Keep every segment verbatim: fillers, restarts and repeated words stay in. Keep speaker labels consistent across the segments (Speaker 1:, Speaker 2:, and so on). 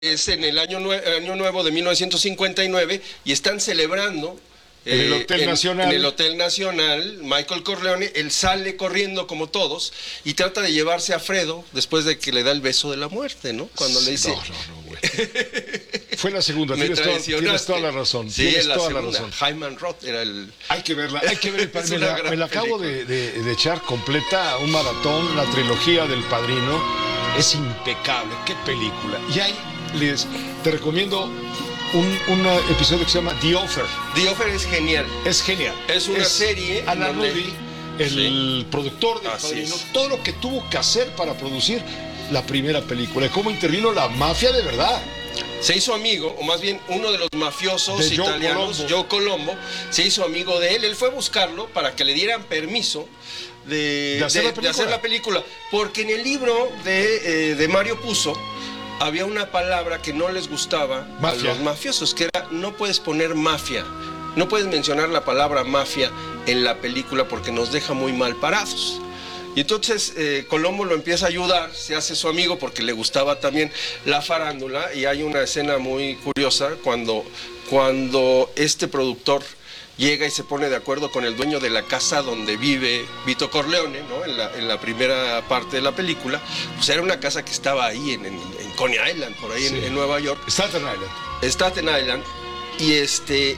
Speaker 1: Es en el año, nue año nuevo de mil novecientos cincuenta y nueve y están celebrando
Speaker 2: en el Hotel
Speaker 1: en,
Speaker 2: Nacional.
Speaker 1: En el Hotel Nacional, Michael Corleone, él sale corriendo como todos y trata de llevarse a Fredo después de que le da el beso de la muerte, ¿no? Cuando
Speaker 2: sí,
Speaker 1: le dice...
Speaker 2: No, no, no, güey. Fue la segunda, tienes toda, tienes toda la razón.
Speaker 1: Sí,
Speaker 2: tienes
Speaker 1: la
Speaker 2: toda
Speaker 1: segunda.
Speaker 2: la razón.
Speaker 1: Hyman Roth era el...
Speaker 2: Hay que verla, hay que ver el Padrino. Me, la, me la acabo de, de, de echar completa, un maratón, la trilogía del Padrino. Es impecable, qué película. Y ahí les, te recomiendo un, un episodio que se llama The Offer.
Speaker 1: The Offer es genial.
Speaker 2: Es genial.
Speaker 1: Es una
Speaker 2: es
Speaker 1: serie.
Speaker 2: Alan
Speaker 1: donde...
Speaker 2: Rudy, el sí. productor del
Speaker 1: Así
Speaker 2: Padrino,
Speaker 1: es.
Speaker 2: todo lo que tuvo que hacer para producir la primera película y cómo intervino la mafia de verdad.
Speaker 1: Se hizo amigo, o más bien uno de los mafiosos
Speaker 2: de
Speaker 1: italianos,
Speaker 2: Joe Colombo.
Speaker 1: Joe Colombo, se hizo amigo de él. Él fue a buscarlo para que le dieran permiso de,
Speaker 2: de, hacer,
Speaker 1: de,
Speaker 2: la
Speaker 1: de hacer la película. Porque en el libro de, eh, de Mario Puzo había una palabra que no les gustaba
Speaker 2: mafia.
Speaker 1: a los mafiosos, que era no puedes poner mafia, no puedes mencionar la palabra mafia en la película porque nos deja muy mal parados. Y entonces eh, Colombo lo empieza a ayudar, se hace su amigo porque le gustaba también la farándula y hay una escena muy curiosa cuando, cuando este productor llega y se pone de acuerdo con el dueño de la casa donde vive Vito Corleone, ¿no? En la, en la primera parte de la película, pues era una casa que estaba ahí en, en, en Coney Island, por ahí sí. en, en Nueva York.
Speaker 2: Staten Island.
Speaker 1: Staten Island, y este,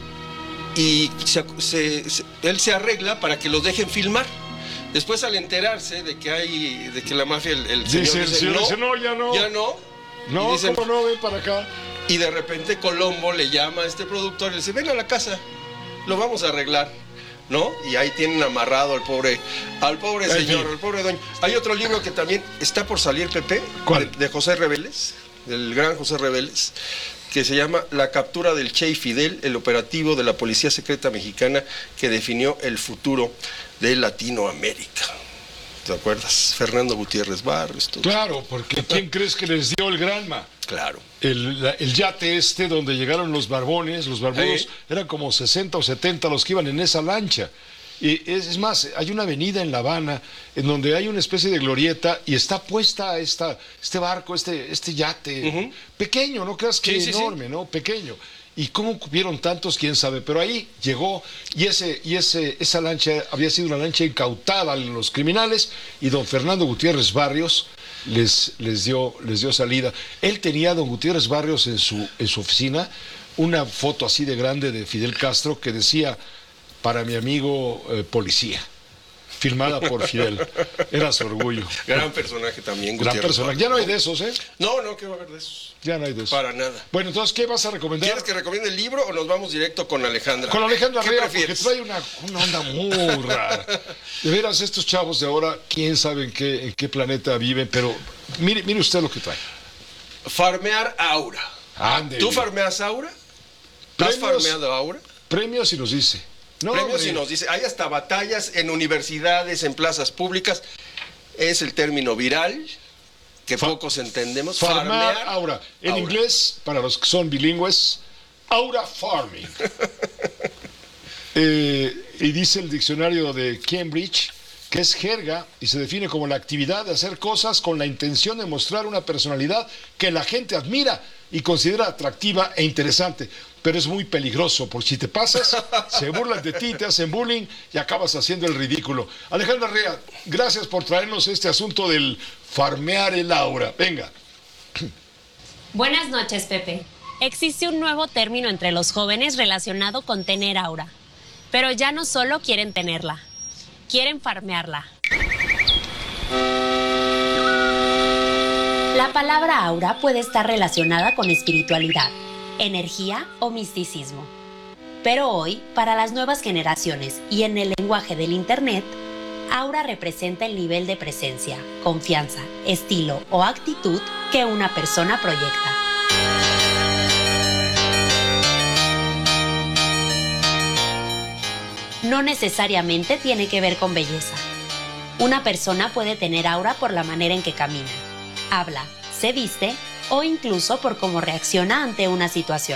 Speaker 1: y se, se, se, él se arregla para que los dejen filmar. Después, al enterarse de que hay, de que la mafia, el, el señor
Speaker 2: dice,
Speaker 1: dice,
Speaker 2: el señor
Speaker 1: no,
Speaker 2: dice, no, ya no.
Speaker 1: Ya no.
Speaker 2: No,
Speaker 1: y dicen,
Speaker 2: ¿cómo no? Ven para acá.
Speaker 1: Y de repente Colombo le llama a este productor y le dice, ven a la casa, lo vamos a arreglar, ¿no? Y ahí tienen amarrado al pobre, al pobre
Speaker 2: Ay,
Speaker 1: señor,
Speaker 2: sí.
Speaker 1: al pobre dueño. Hay otro libro que también está por salir, Pepe.
Speaker 2: ¿Cuál?
Speaker 1: De, de José Reveles, del gran José Reveles, que se llama La captura del Che y Fidel, el operativo de la Policía Secreta Mexicana que definió el futuro de Latinoamérica. ¿Te acuerdas? Fernando Gutiérrez Barrios. Todo.
Speaker 2: Claro, porque ¿quién crees que les dio el Granma?
Speaker 1: Claro.
Speaker 2: El, la, el yate este donde llegaron los barbones, los barbudos,
Speaker 1: ¿Eh?
Speaker 2: eran como sesenta o setenta los que iban en esa lancha. Y es, es más, hay una avenida en La Habana en donde hay una especie de glorieta y está puesta esta, este barco, este, este yate, uh-huh. pequeño, no creas que
Speaker 1: sí,
Speaker 2: enorme,
Speaker 1: sí.
Speaker 2: ¿no? Pequeño. Y cómo cupieron tantos, quién sabe, pero ahí llegó y ese y ese esa lancha había sido una lancha incautada a los criminales y don Fernando Gutiérrez Barrios les les dio les dio salida. Él tenía, don Gutiérrez Barrios, en su en su oficina una foto así de grande de Fidel Castro que decía para mi amigo eh, policía, filmada por Fidel. Era su orgullo.
Speaker 1: Gran personaje también,
Speaker 2: Gran personaje. Ya no hay de esos, ¿eh?
Speaker 1: No, no, ¿qué va a haber de esos?
Speaker 2: Ya no hay de esos.
Speaker 1: Para nada.
Speaker 2: Bueno, entonces, ¿qué vas a recomendar?
Speaker 1: ¿Quieres que recomiende el libro o nos vamos directo con Alejandra?
Speaker 2: Con Alejandra
Speaker 1: ¿Qué
Speaker 2: Rea,
Speaker 1: prefieres?
Speaker 2: porque trae una, una onda muy rara. De veras, estos chavos de ahora, quién sabe en qué, en qué planeta viven, pero mire, mire usted lo que trae.
Speaker 1: Farmear Aura.
Speaker 2: Ande.
Speaker 1: ¿Tú farmeas Aura? ¿Has farmeado Aura?
Speaker 2: Premios y nos dice. No,
Speaker 1: Premios
Speaker 2: hombre.
Speaker 1: y nos dice. Hay hasta batallas en universidades, en plazas públicas. Es el término viral que
Speaker 2: Fa
Speaker 1: pocos entendemos.
Speaker 2: Farmear,
Speaker 1: farmear
Speaker 2: Aura. En
Speaker 1: Aura.
Speaker 2: inglés, para los que son bilingües, Aura Farming. eh, y dice el diccionario de Cambridge que es jerga y se define como la actividad de hacer cosas con la intención de mostrar una personalidad que la gente admira y considera atractiva e interesante. Pero es muy peligroso, porque si te pasas, se burlan de ti, te hacen bullying y acabas haciendo el ridículo. Alejandra Rea, gracias por traernos este asunto del farmear el aura. Venga.
Speaker 3: Buenas noches, Pepe. Existe un nuevo término entre los jóvenes relacionado con tener aura. Pero ya no solo quieren tenerla, quieren farmearla. La palabra aura puede estar relacionada con espiritualidad, energía o misticismo. Pero hoy, para las nuevas generaciones y en el lenguaje del Internet, aura representa el nivel de presencia, confianza, estilo o actitud que una persona proyecta. No necesariamente tiene que ver con belleza. Una persona puede tener aura por la manera en que camina, habla, se viste o incluso por cómo reacciona ante una situación.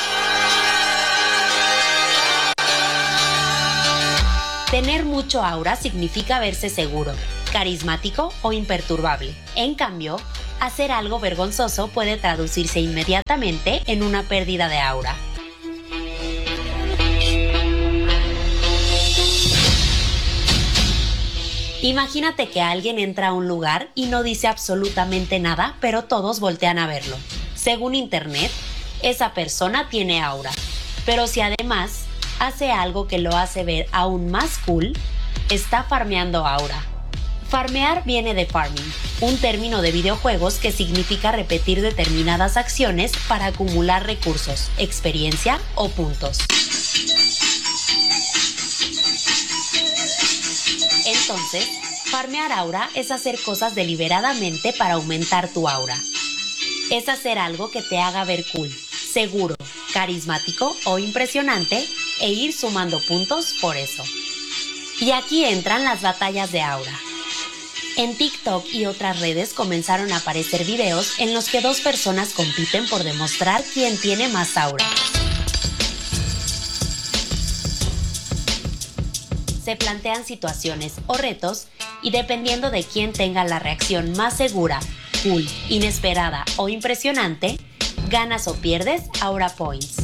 Speaker 3: Tener mucho aura significa verse seguro, carismático o imperturbable. En cambio, hacer algo vergonzoso puede traducirse inmediatamente en una pérdida de aura. Imagínate que alguien entra a un lugar y no dice absolutamente nada, pero todos voltean a verlo. Según internet, esa persona tiene aura. Pero si además hace algo que lo hace ver aún más cool, está farmeando aura. Farmear viene de farming, un término de videojuegos que significa repetir determinadas acciones para acumular recursos, experiencia o puntos. Entonces, farmear aura es hacer cosas deliberadamente para aumentar tu aura. Es hacer algo que te haga ver cool, seguro, carismático o impresionante e ir sumando puntos por eso. Y aquí entran las batallas de aura. En TikTok y otras redes comenzaron a aparecer videos en los que dos personas compiten por demostrar quién tiene más aura. Se plantean situaciones o retos y dependiendo de quién tenga la reacción más segura, cool, inesperada o impresionante, ganas o pierdes aura points.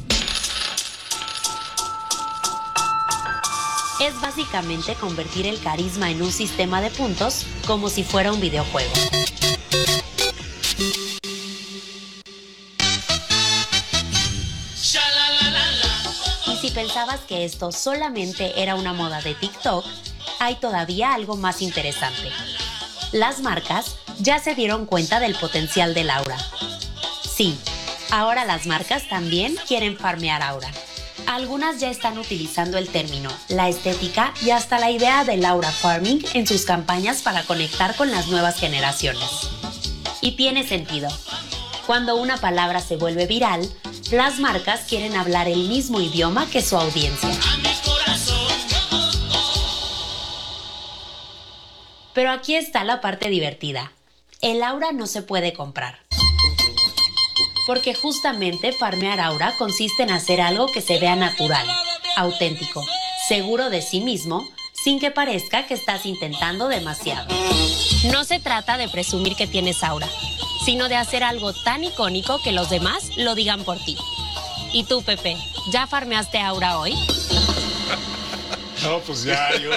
Speaker 3: Es básicamente convertir el carisma en un sistema de puntos como si fuera un videojuego. Y si pensabas que esto solamente era una moda de TikTok, hay todavía algo más interesante. Las marcas ya se dieron cuenta del potencial del aura. Sí, ahora las marcas también quieren farmear aura. Algunas ya están utilizando el término, la estética y hasta la idea del aura farming en sus campañas para conectar con las nuevas generaciones. Y tiene sentido. Cuando una palabra se vuelve viral, las marcas quieren hablar el mismo idioma que su audiencia. Pero aquí está la parte divertida. El aura no se puede comprar. Porque justamente farmear aura consiste en hacer algo que se vea natural, auténtico, seguro de sí mismo, sin que parezca que estás intentando demasiado. No se trata de presumir que tienes aura, sino de hacer algo tan icónico que los demás lo digan por ti. ¿Y tú, Pepe, ya farmeaste aura hoy?
Speaker 2: No, pues ya, yo.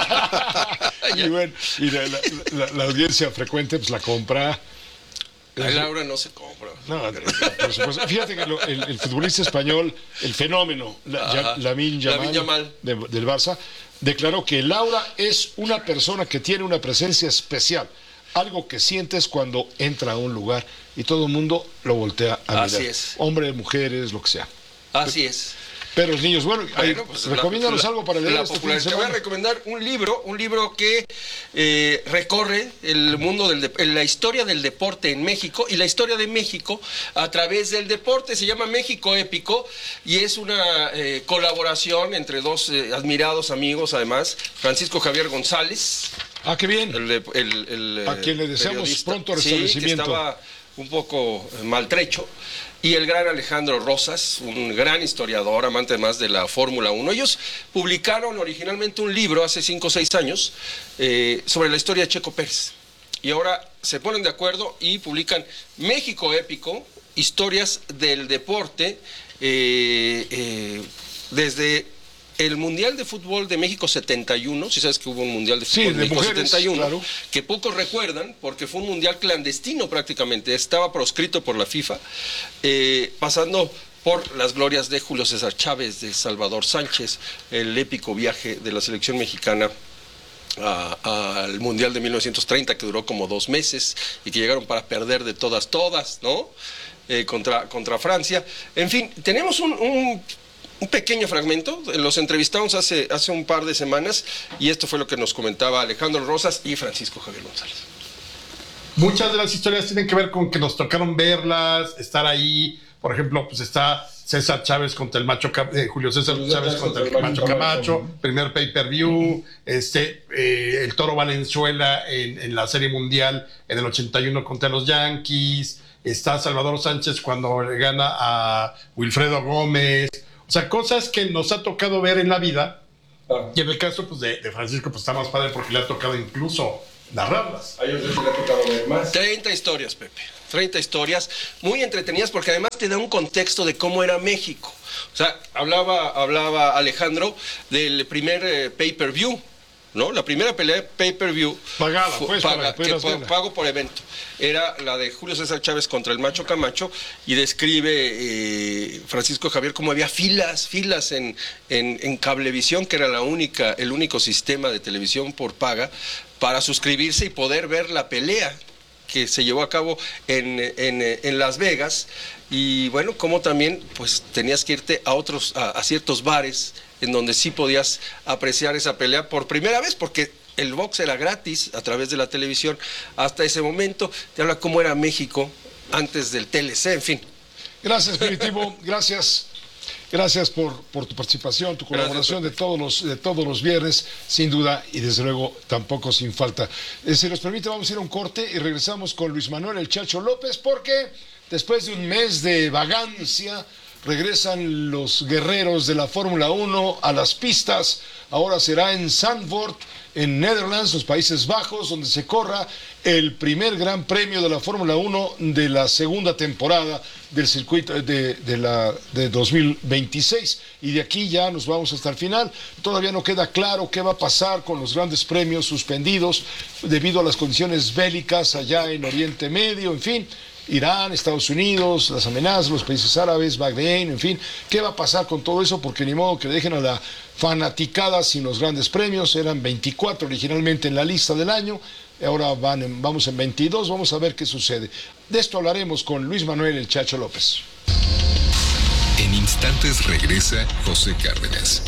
Speaker 2: Y bueno, y la, la, la audiencia frecuente pues la compra.
Speaker 1: El aura no se compra.
Speaker 2: No, por supuesto. Fíjate que lo, el, el futbolista español, el fenómeno, la, Lamine Yamal,
Speaker 1: Yamal.
Speaker 2: De, del Barça, declaró que el aura es una persona que tiene una presencia especial, algo que sientes cuando entra a un lugar y todo el mundo lo voltea a mirar.
Speaker 1: Así es.
Speaker 2: Hombres, mujeres, lo que sea.
Speaker 1: Así es.
Speaker 2: Pero los niños, bueno,
Speaker 1: bueno pues
Speaker 2: recomiéndanos
Speaker 1: la,
Speaker 2: algo para leer este fin de semana.
Speaker 1: Te voy a recomendar un libro, un libro que eh, recorre el mundo del de, la historia del deporte en México y la historia de México a través del deporte. Se llama México Épico y es una eh, colaboración entre dos eh, admirados amigos, además, Francisco Javier González.
Speaker 2: Ah, qué bien.
Speaker 1: El, el, el,
Speaker 2: a quien le deseamos pronto restablecimiento.
Speaker 1: Sí, que estaba un poco maltrecho. Y el gran Alejandro Rosas, un gran historiador, amante más de la Fórmula uno. Ellos publicaron originalmente un libro hace cinco o seis años eh, sobre la historia de Checo Pérez. Y ahora se ponen de acuerdo y publican México Épico, historias del deporte, eh, eh, desde el Mundial de Fútbol de México setenta y uno, si sabes que hubo un Mundial de Fútbol
Speaker 2: sí,
Speaker 1: de México
Speaker 2: mujeres,
Speaker 1: setenta y uno,
Speaker 2: claro,
Speaker 1: que pocos recuerdan, porque fue un Mundial clandestino prácticamente, estaba proscrito por la FIFA, eh, pasando por las glorias de Julio César Chávez, de Salvador Sánchez, el épico viaje de la selección mexicana al Mundial de mil novecientos treinta, que duró como dos meses y que llegaron para perder de todas, todas, ¿no? Eh, contra, contra Francia. En fin, tenemos un... un Un pequeño fragmento, los entrevistamos hace, hace un par de semanas y esto fue lo que nos comentaba Alejandro Rosas y Francisco Javier González.
Speaker 4: Muchas de las historias tienen que ver con que nos tocaron verlas, estar ahí. Por ejemplo, pues está César Chávez contra el Macho, eh, Julio César Chávez contra el Macho Camacho, primer pay-per-view, este, eh, el Toro Valenzuela en, en la Serie Mundial en el ochenta y uno contra los Yankees, está Salvador Sánchez cuando le gana a Wilfredo Gómez. O sea, cosas que nos ha tocado ver en la vida. Ah. Y en el caso pues, de, de Francisco, pues está más padre porque le ha tocado incluso narrarlas.
Speaker 1: A ellos les ha tocado ver más. treinta historias, Pepe. treinta historias muy entretenidas porque además te da un contexto de cómo era México. O sea, hablaba, hablaba Alejandro del primer eh, pay-per-view, ¿no? La primera pelea pay-per-view
Speaker 2: pagada, pues,
Speaker 1: paga,
Speaker 2: para
Speaker 1: que pa, pago por evento. Era la de Julio César Chávez contra el Macho Camacho y describe eh, Francisco Javier cómo había filas, filas en, en, en Cablevisión, que era la única, el único sistema de televisión por paga, para suscribirse y poder ver la pelea que se llevó a cabo en, en, en Las Vegas. Y bueno, como también pues tenías que irte a otros, a, a ciertos bares en donde sí podías apreciar esa pelea por primera vez, porque el box era gratis a través de la televisión hasta ese momento. Te habla cómo era México antes del T L C, en fin.
Speaker 2: Gracias, Primitivo, gracias. Gracias por, por tu participación, tu colaboración de todos los de todos los viernes, sin duda, y desde luego tampoco sin falta. Eh, si nos permite, vamos a ir a un corte y regresamos con Luis Manuel El Chacho López, porque después de un mes de vagancia, regresan los guerreros de la Fórmula uno a las pistas. Ahora será en Zandvoort, en Netherlands, los Países Bajos, donde se corra el primer gran premio de la Fórmula uno de la segunda temporada del circuito de, de, la, de dos mil veintiséis. Y de aquí ya nos vamos hasta el final. Todavía no queda claro qué va a pasar con los grandes premios suspendidos debido a las condiciones bélicas allá en Oriente Medio, en fin. Irán, Estados Unidos, las amenazas, los países árabes, Bahrein, en fin. ¿Qué va a pasar con todo eso? Porque ni modo que dejen a la fanaticada sin los grandes premios. Eran veinticuatro originalmente en la lista del año. Ahora van en, vamos en veintidós. Vamos a ver qué sucede. De esto hablaremos con Luis Manuel El Chacho López.
Speaker 5: En instantes regresa José Cárdenas.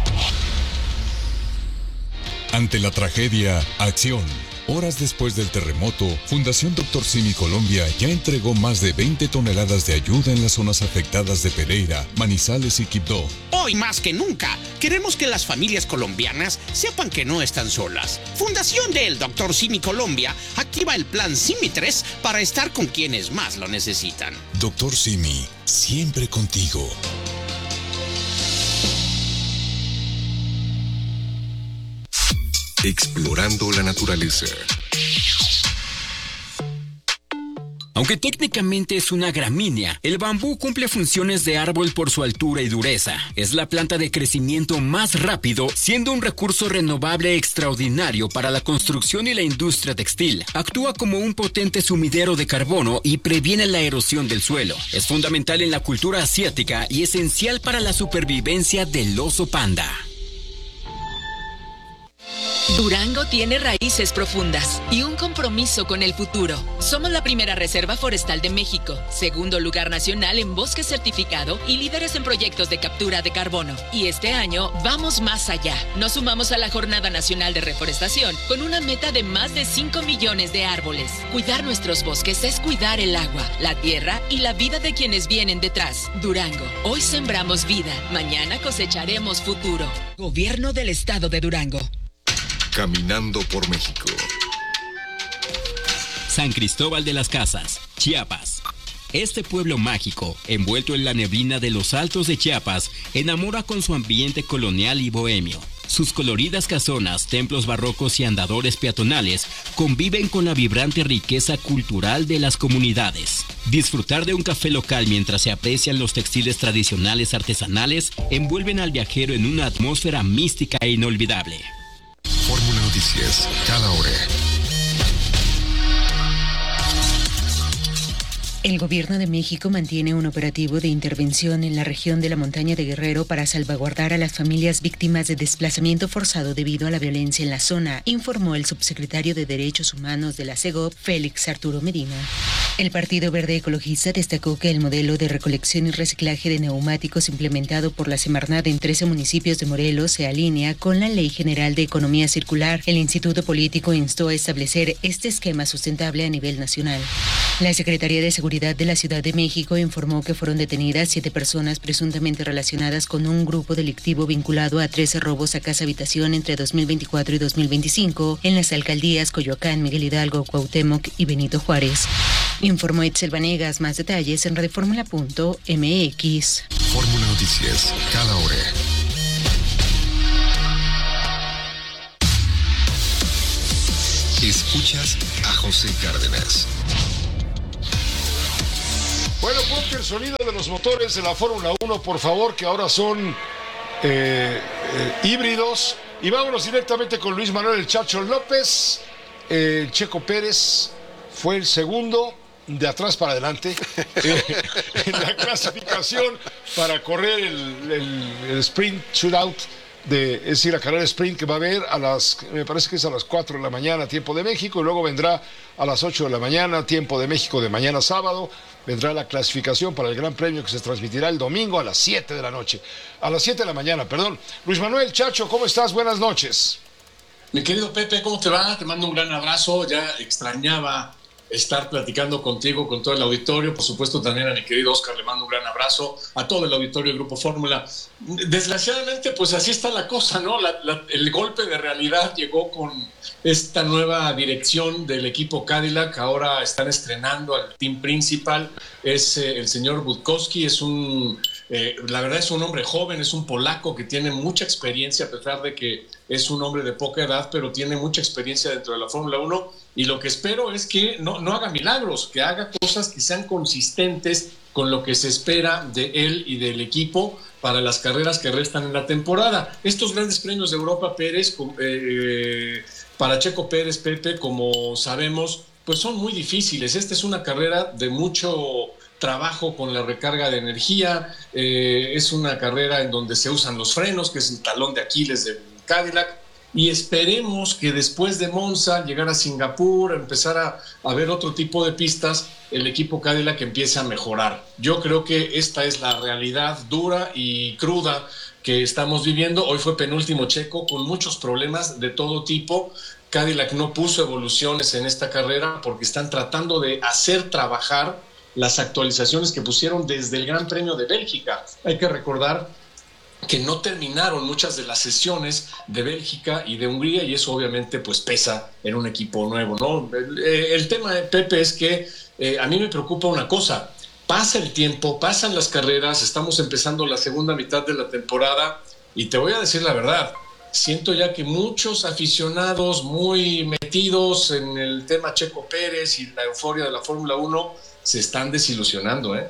Speaker 5: Ante la tragedia, acción. Horas después del terremoto, Fundación Doctor Simi Colombia ya entregó más de veinte toneladas de ayuda en las zonas afectadas de Pereira, Manizales y Quibdó.
Speaker 6: Hoy más que nunca, queremos que las familias colombianas sepan que no están solas. Fundación del Doctor Simi Colombia activa el plan Simi tres para estar con quienes más lo necesitan.
Speaker 5: Doctor Simi, siempre contigo. Explorando la naturaleza.
Speaker 7: Aunque técnicamente es una gramínea, el bambú cumple funciones de árbol por su altura y dureza. Es la planta de crecimiento más rápido, siendo un recurso renovable extraordinario para la construcción y la industria textil. Actúa como un potente sumidero de carbono y previene la erosión del suelo. Es fundamental en la cultura asiática y esencial para la supervivencia del oso panda.
Speaker 8: Durango tiene raíces profundas y un compromiso con el futuro. Somos la primera reserva forestal de México, segundo lugar nacional en bosque certificado y líderes en proyectos de captura de carbono. Y este año vamos más allá. Nos sumamos a la Jornada Nacional de Reforestación con una meta de más de cinco millones de árboles. Cuidar nuestros bosques es cuidar el agua, la tierra y la vida de quienes vienen detrás. Durango, hoy sembramos vida, mañana cosecharemos futuro. Gobierno del Estado de Durango.
Speaker 5: Caminando por México.
Speaker 7: San Cristóbal de las Casas, Chiapas. Este pueblo mágico, envuelto en la neblina de los altos de Chiapas, enamora con su ambiente colonial y bohemio. Sus coloridas casonas, templos barrocos y andadores peatonales conviven con la vibrante riqueza cultural de las comunidades. Disfrutar de un café local mientras se aprecian los textiles tradicionales artesanales envuelven al viajero en una atmósfera mística e inolvidable.
Speaker 5: Fórmula Noticias, cada hora.
Speaker 9: El gobierno de México mantiene un operativo de intervención en la región de la montaña de Guerrero para salvaguardar a las familias víctimas de desplazamiento forzado debido a la violencia en la zona, informó el subsecretario de Derechos Humanos de la SEGOP, Félix Arturo Medina. El Partido Verde Ecologista destacó que el modelo de recolección y reciclaje de neumáticos implementado por la Semarnat en trece municipios de Morelos se alinea con la Ley General de Economía Circular. El Instituto Político instó a establecer este esquema sustentable a nivel nacional. La Secretaría de Seguridad de la Ciudad de México informó que fueron detenidas siete personas presuntamente relacionadas con un grupo delictivo vinculado a trece robos a casa habitación entre dos mil veinticuatro y dos mil veinticinco en las alcaldías Coyoacán, Miguel Hidalgo, Cuauhtémoc y Benito Juárez. Informó Itzel Vanegas. Más detalles en radioformula punto m x.
Speaker 5: Fórmula Noticias, cada hora.
Speaker 10: Escuchas a José Cárdenas.
Speaker 2: Bueno, ponte el sonido de los motores de la Fórmula uno, por favor, que ahora son eh, eh, híbridos. Y vámonos directamente con Luis Manuel El Chacho López. Eh, Checo Pérez fue el segundo, de atrás para adelante, eh, en la clasificación para correr el, el, el sprint shootout. De, es decir, la carrera sprint que va a haber a las, me parece que es a las cuatro de la mañana, tiempo de México, y luego vendrá a las ocho de la mañana, tiempo de México, de mañana sábado, vendrá la clasificación para el Gran Premio que se transmitirá el domingo a las siete de la noche, a las siete de la mañana, perdón. Luis Manuel, Chacho, ¿cómo estás? Buenas noches.
Speaker 11: Mi querido Pepe, ¿cómo te va? Te mando un gran abrazo, ya extrañaba estar platicando contigo, con todo el auditorio, por supuesto también a mi querido Oscar le mando un gran abrazo, a todo el auditorio del Grupo Fórmula. Desgraciadamente, pues así está la cosa, ¿no? La, la, el golpe de realidad llegó con esta nueva dirección del equipo Cadillac. Ahora están estrenando al team principal, es eh, el señor Budkowski, es un... Eh, la verdad es un hombre joven, es un polaco que tiene mucha experiencia, a pesar de que es un hombre de poca edad, pero tiene mucha experiencia dentro de la Fórmula uno, y lo que espero es que no, no haga milagros, que haga cosas que sean consistentes con lo que se espera de él y del equipo para las carreras que restan en la temporada. Estos grandes premios de Europa, Pérez, eh, para Checo Pérez, Pepe, como sabemos, pues son muy difíciles. Esta es una carrera de mucho trabajo con la recarga de energía, eh, es una carrera en donde se usan los frenos, que es el talón de Aquiles del Cadillac, y esperemos que después de Monza, llegar a Singapur, empezar a, a ver otro tipo de pistas, el equipo Cadillac empiece a mejorar. Yo creo que esta es la realidad dura y cruda que estamos viviendo. Hoy fue penúltimo Checo, con muchos problemas de todo tipo. Cadillac no puso evoluciones en esta carrera porque están tratando de hacer trabajar las actualizaciones que pusieron desde el Gran Premio de Bélgica. Hay que recordar que no terminaron muchas de las sesiones de Bélgica y de Hungría, y eso obviamente pues pesa en un equipo nuevo, ¿no? El, el tema de Pepe es que eh, a mí me preocupa una cosa: pasa el tiempo, pasan las carreras, estamos empezando la segunda mitad de la temporada, y te voy a decir la verdad, siento ya que muchos aficionados muy metidos en el tema Checo Pérez y la euforia de la Fórmula uno se están desilusionando, ¿eh?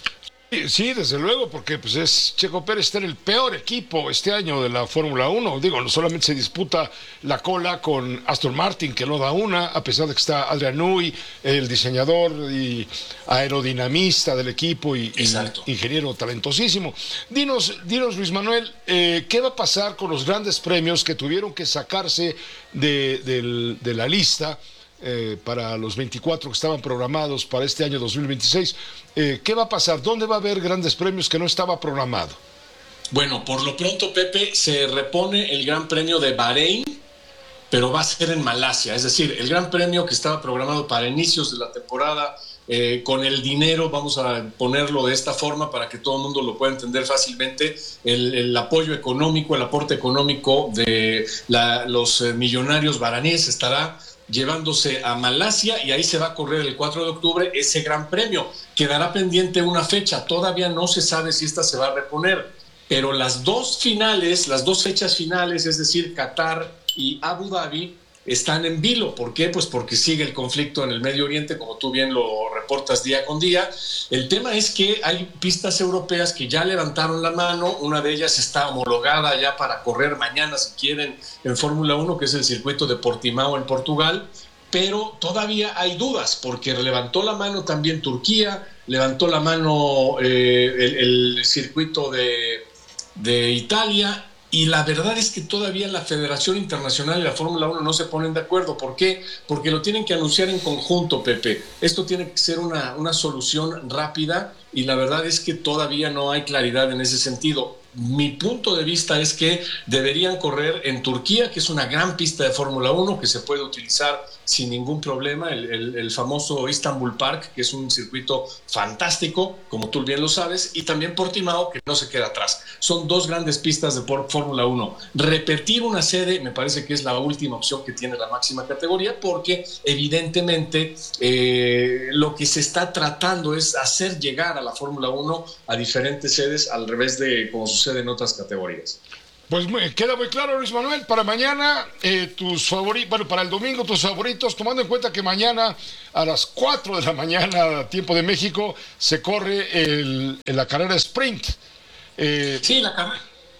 Speaker 2: Sí, sí, desde luego, porque pues es Checo Pérez está en el peor equipo este año de la Fórmula uno. Digo, no solamente se disputa la cola con Aston Martin, que no da una, a pesar de que está Adrian Newey, el diseñador y aerodinamista del equipo y, y ingeniero talentosísimo. Dinos, dinos Luis Manuel, eh, ¿qué va a pasar con los grandes premios que tuvieron que sacarse de, de, de la lista Eh, para los veinticuatro que estaban programados para este año dos mil veintiséis? Eh, ¿Qué va a pasar? ¿Dónde va a haber grandes premios que no estaba programado?
Speaker 11: Bueno, por lo pronto, Pepe, se repone el Gran Premio de Bahrein, pero va a ser en Malasia. Es decir, el Gran Premio que estaba programado para inicios de la temporada, eh, con el dinero, vamos a ponerlo de esta forma para que todo el mundo lo pueda entender fácilmente, el, el apoyo económico, el aporte económico de la, los eh, millonarios bahaníes estará llevándose a Malasia, y ahí se va a correr el cuatro de octubre ese Gran Premio. Quedará pendiente una fecha, todavía no se sabe si esta se va a reponer, pero las dos finales, las dos fechas finales, es decir, Qatar y Abu Dhabi, están en vilo. ¿Por qué? Pues porque sigue el conflicto en el Medio Oriente, como tú bien lo reportas día con día. El tema es que hay pistas europeas que ya levantaron la mano, una de ellas está homologada ya para correr mañana, si quieren, en Fórmula uno, que es el circuito de Portimao en Portugal, pero todavía hay dudas, porque levantó la mano también Turquía, levantó la mano eh, el, el circuito de, de Italia, y la verdad es que todavía la Federación Internacional y la Fórmula uno no se ponen de acuerdo. ¿Por qué? Porque lo tienen que anunciar en conjunto, Pepe. Esto tiene que ser una, una solución rápida, y la verdad es que todavía no hay claridad en ese sentido. Mi punto de vista es que deberían correr en Turquía, que es una gran pista de Fórmula uno que se puede utilizar sin ningún problema, el, el, el famoso Istanbul Park, que es un circuito fantástico, como tú bien lo sabes, y también Portimao, que no se queda atrás. Son dos grandes pistas de Fórmula uno. Repetir una sede me parece que es la última opción que tiene la máxima categoría, porque evidentemente eh, lo que se está tratando es hacer llegar a la Fórmula uno a diferentes sedes, al revés de como sucede en otras categorías.
Speaker 2: Pues me queda muy claro, Luis Manuel. Para mañana, eh, tus favoritos, bueno, para el domingo, tus favoritos, tomando en cuenta que mañana a las cuatro de la mañana, tiempo de México, se corre el, la carrera sprint. Eh,
Speaker 11: sí, la carrera.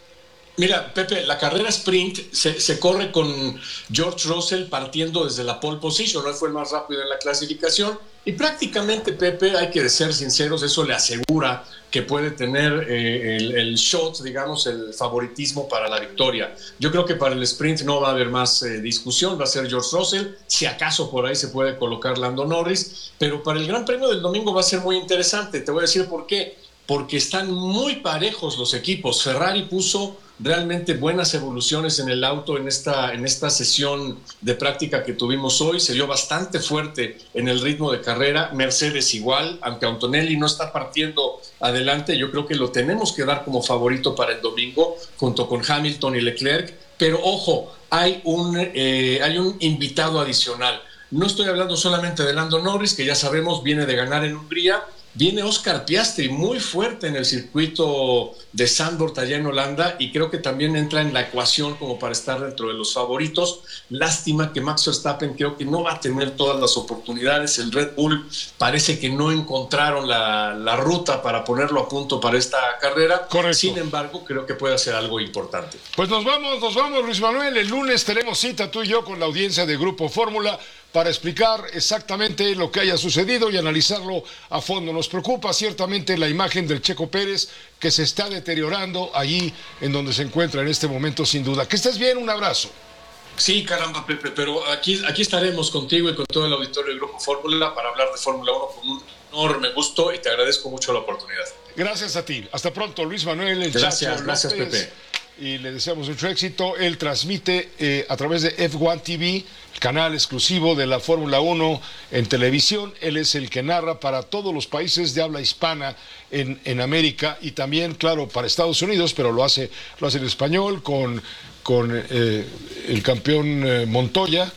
Speaker 11: Mira, Pepe, la carrera sprint se, se corre con George Russell partiendo desde la pole position, no fue el más rápido en la clasificación, y prácticamente, Pepe, hay que ser sinceros, eso le asegura que puede tener eh, el, el shot, digamos, el favoritismo para la victoria. Yo creo que para el sprint no va a haber más eh, discusión, va a ser George Russell, si acaso por ahí se puede colocar Lando Norris, pero para el Gran Premio del domingo va a ser muy interesante, te voy a decir por qué, porque están muy parejos los equipos. Ferrari puso realmente buenas evoluciones en el auto en esta, en esta sesión de práctica que tuvimos hoy, se vio bastante fuerte en el ritmo de carrera, Mercedes igual, aunque Antonelli no está partiendo adelante, yo creo que lo tenemos que dar como favorito para el domingo, junto con Hamilton y Leclerc, pero ojo, hay un, eh, hay un invitado adicional, no estoy hablando solamente de Lando Norris, que ya sabemos viene de ganar en Hungría, viene Oscar Piastri muy fuerte en el circuito de Zandvoort allá en Holanda y creo que también entra en la ecuación como para estar dentro de los favoritos. Lástima que Max Verstappen creo que no va a tener todas las oportunidades. El Red Bull parece que no encontraron la, la ruta para ponerlo a punto para esta carrera.
Speaker 2: Correcto.
Speaker 11: Sin embargo, creo que puede hacer algo importante.
Speaker 2: Pues nos vamos, nos vamos, Luis Manuel. El lunes tenemos cita tú y yo con la audiencia de Grupo Fórmula para explicar exactamente lo que haya sucedido y analizarlo a fondo. Nos preocupa ciertamente la imagen del Checo Pérez, que se está deteriorando allí en donde se encuentra en este momento, sin duda. Que estés bien, un abrazo.
Speaker 11: Sí, caramba, Pepe, pero aquí, aquí estaremos contigo y con todo el auditorio del Grupo Fórmula para hablar de Fórmula uno con un enorme gusto y te agradezco mucho la oportunidad.
Speaker 2: Gracias a ti. Hasta pronto, Luis Manuel. El
Speaker 11: gracias,
Speaker 2: Chacho
Speaker 11: gracias,
Speaker 2: López.
Speaker 11: Pepe.
Speaker 2: Y le deseamos mucho éxito. Él transmite eh, a través de F uno T V, el canal exclusivo de la Fórmula uno en televisión. Él es el que narra para todos los países de habla hispana en, en América y también, claro, para Estados Unidos, pero lo hace, lo hace en español con, con eh, el campeón eh, Montoya.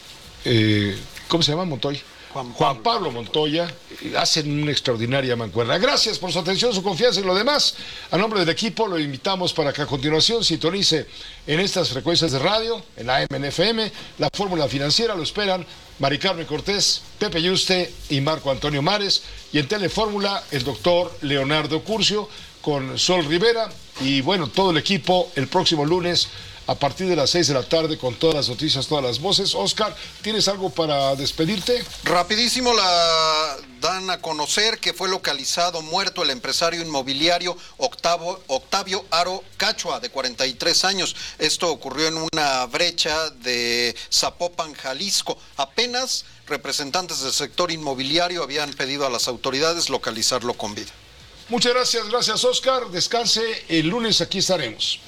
Speaker 2: Eh, ¿Cómo se llama Montoya? Juan Pablo. Juan Pablo Montoya, hacen una extraordinaria mancuerna. Gracias por su atención, su confianza y lo demás. A nombre del equipo lo invitamos para que a continuación sintonice en estas frecuencias de radio, en la A M N F M, la Fórmula Financiera. Lo esperan Mari Carmen Cortés, Pepe Yuste y Marco Antonio Mares. Y en Telefórmula, el doctor Leonardo Curcio con Sol Rivera. Y bueno, todo el equipo el próximo lunes a partir de las seis de la tarde con todas las noticias, todas las voces. Oscar, ¿tienes algo para despedirte?
Speaker 12: Rapidísimo, la dan a conocer que fue localizado muerto el empresario inmobiliario Octavo, Octavio Aro Cachua, de cuarenta y tres años. Esto ocurrió en una brecha de Zapopan, Jalisco. Apenas representantes del sector inmobiliario habían pedido a las autoridades localizarlo con vida.
Speaker 2: Muchas gracias, gracias Oscar. Descanse, el lunes aquí estaremos.